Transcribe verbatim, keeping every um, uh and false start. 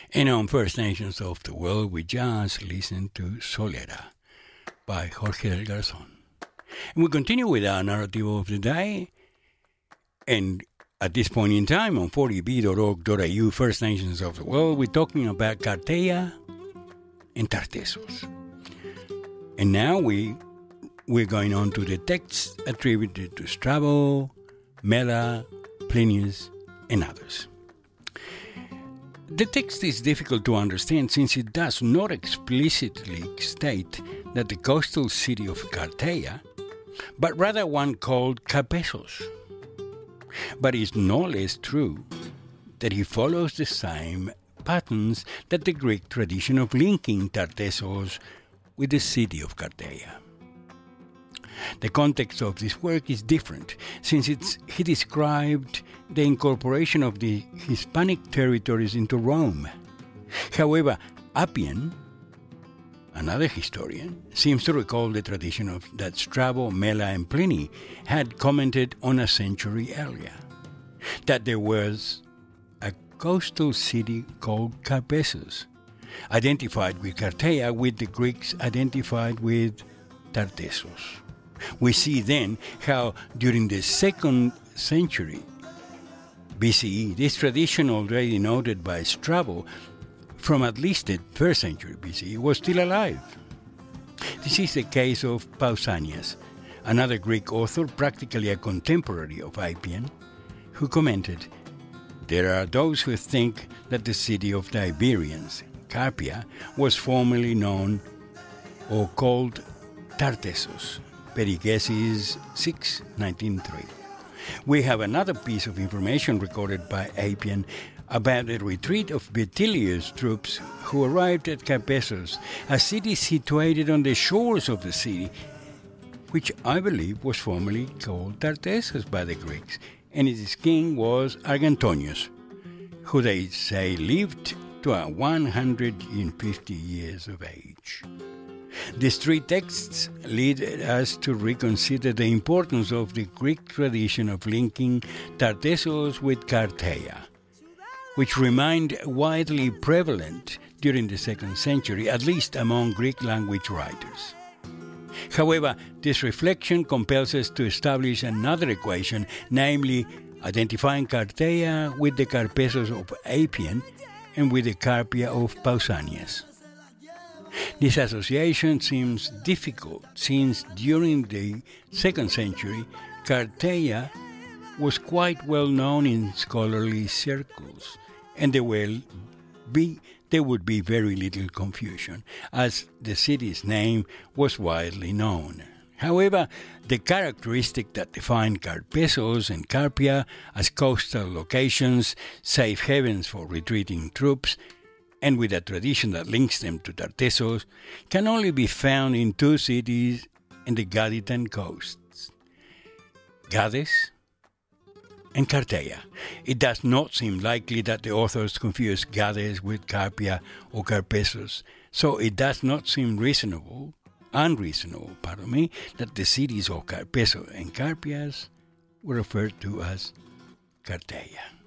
And on First Nations of the World, we just listened to Solera by Jorge del Garzón. And we continue with our narrative of the day. And at this point in time, on forty b dot org dot a u, First Nations of the World, we're talking about Carteia and Tartessos. And now we, we're going on to the texts attributed to Strabo, Mela, Plinius, and others. The text is difficult to understand since it does not explicitly state that the coastal city of Carteia, but rather one called Carpessos. But it's no less true that he follows the same patterns that the Greek tradition of linking Tartessos with the city of Carteia. The context of this work is different, since it's, he described the incorporation of the Hispanic territories into Rome. However, Appian, another historian, seems to recall the tradition of that Strabo, Mela, and Pliny had commented on a century earlier, that there was a coastal city called Carpessos, identified with Carteia, with the Greeks identified with Tartessos. We see then how during the second century B C E, this tradition already noted by Strabo from at least the first century B C E was still alive. This is the case of Pausanias, another Greek author, practically a contemporary of Appian, who commented, "There are those who think that the city of the Iberians, Carpia, was formerly known or called Tartessos." Perigeses six, nineteen three. We have another piece of information recorded by Appian about the retreat of Betilius' troops who arrived at Carpessos, a city situated on the shores of the sea, which I believe was formerly called Tartessos by the Greeks, and its king was Argantonius, who they say lived to a one hundred fifty years of age. These three texts lead us to reconsider the importance of the Greek tradition of linking Tartessos with Carteia, which remained widely prevalent during the second century, at least among Greek language writers. However, this reflection compels us to establish another equation, namely identifying Carteia with the Carpessos of Appian and with the Carpia of Pausanias. This association seems difficult since during the second century, Carteia was quite well known in scholarly circles, and there will be there would be very little confusion, as the city's name was widely known. However, the characteristic that defined Carpessos and Carpia as coastal locations, safe havens for retreating troops, and with a tradition that links them to Tartessos, can only be found in two cities in the Gaditan coasts, Gades and Carteia. It does not seem likely that the authors confused Gades with Carpia or Carpessos, so it does not seem reasonable, unreasonable, pardon me, that the cities of Carpessos and Carpias were referred to as Carteia.